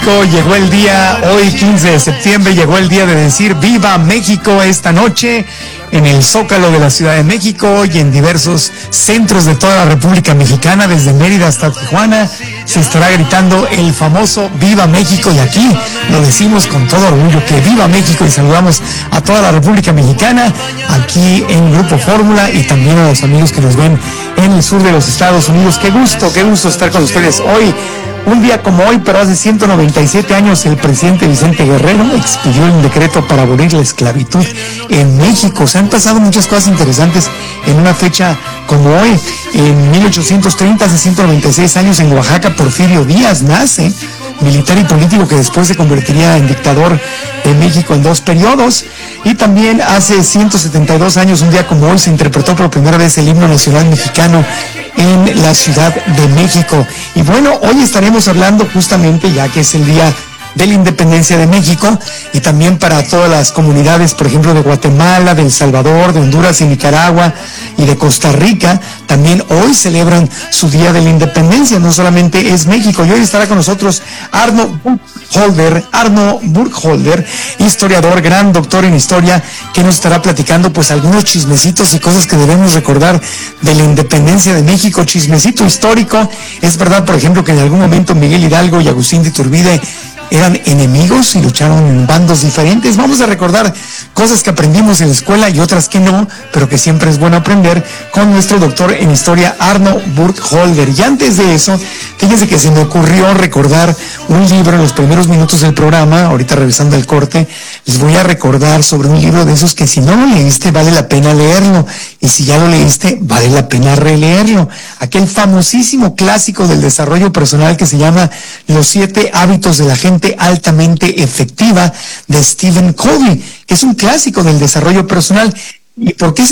Llegó el día, hoy 15 de septiembre, llegó el día de decir ¡Viva México! Esta noche en el Zócalo de la Ciudad de México y en diversos centros de toda la República Mexicana, desde Mérida hasta Tijuana, se estará gritando el famoso ¡Viva México! Y aquí lo decimos con todo orgullo, que ¡Viva México! Y saludamos a toda la República Mexicana, aquí en Grupo Fórmula, y también a los amigos que nos ven en el sur de los Estados Unidos. Qué gusto estar con ustedes hoy. Un día como hoy, pero hace 197 años, el presidente Vicente Guerrero expidió un decreto para abolir la esclavitud en México. Se han pasado muchas cosas interesantes en una fecha como hoy. En 1830, hace 196 años, en Oaxaca, Porfirio Díaz nace, militar y político que después se convertiría en dictador de México en 2 periodos. Y también hace 172 años, un día como hoy, se interpretó por primera vez el himno nacional mexicano en la Ciudad de México. Y bueno, hoy estaremos hablando justamente, ya que es el día de la independencia de México, y también para todas las comunidades, por ejemplo, de Guatemala, de El Salvador, de Honduras y Nicaragua y de Costa Rica, también hoy celebran su día de la independencia. No solamente es México, y hoy estará con nosotros Arno Burkholder, historiador, gran doctor en historia, que nos estará platicando pues algunos chismecitos y cosas que debemos recordar de la independencia de México. Chismecito histórico: es verdad, por ejemplo, que en algún momento Miguel Hidalgo y Agustín de Iturbide eran enemigos y lucharon en bandos diferentes. Vamos a recordar cosas que aprendimos en la escuela y otras que no, pero que siempre es bueno aprender, con nuestro doctor en historia, Arno Burkholder. Y antes de eso, fíjense que se me ocurrió recordar un libro en los primeros minutos del programa. Ahorita, regresando al corte, les voy a recordar sobre un libro de esos que si no lo leíste vale la pena leerlo, y si ya lo leíste vale la pena releerlo. Aquel famosísimo clásico del desarrollo personal que se llama Los 7 hábitos de la gente altamente efectiva, de Stephen Covey, que es un clásico del desarrollo personal. ¿Y por qué